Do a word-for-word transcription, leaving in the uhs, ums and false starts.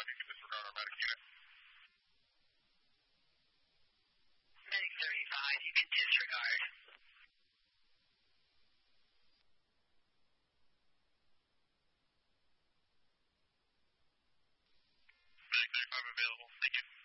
you can disregard our medic unit. Medic thirty-five, you can disregard. Medic thirty-five available. Thank you.